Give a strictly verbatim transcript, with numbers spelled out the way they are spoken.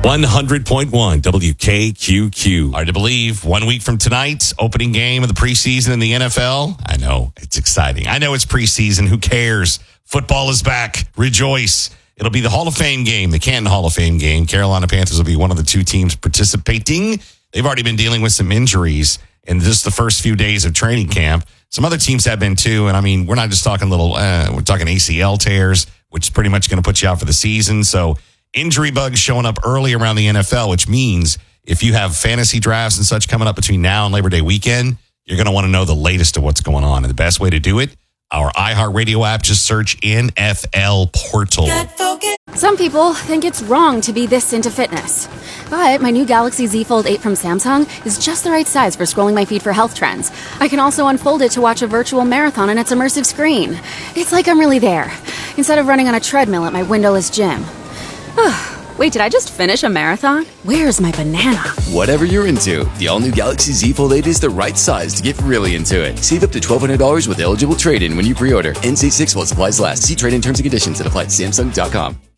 one hundred point one W K Q Q. Hard to believe. One week from tonight, opening game of the preseason in the N F L. I know, it's exciting. I know it's preseason. Who cares? Football is back. Rejoice. It'll be the Hall of Fame game, the Canton Hall of Fame game. Carolina Panthers will be one of the two teams participating. They've already been dealing with some injuries in just the first few days of training camp. Some other teams have been too. And I mean, we're not just talking little, uh, we're talking A C L tears, which is pretty much going to put you out for the season. So injury bugs showing up early around the N F L, which means if you have fantasy drafts and such coming up between now and Labor Day weekend, you're going to want to know the latest of what's going on. And the best way to do it, our iHeartRadio app, just search N F L Portal. Some people think it's wrong to be this into fitness. But my new Galaxy Z Fold eight from Samsung is just the right size for scrolling my feed for health trends. I can also unfold it to watch a virtual marathon on its immersive screen. It's like I'm really there, instead of running on a treadmill at my windowless gym. Wait, did I just finish a marathon? Where's my banana? Whatever you're into, the all-new Galaxy Z Fold eight is the right size to get really into it. Save up to twelve hundred dollars with eligible trade-in when you pre-order. N C six while supplies last. See trade-in terms and conditions that apply at Samsung dot com.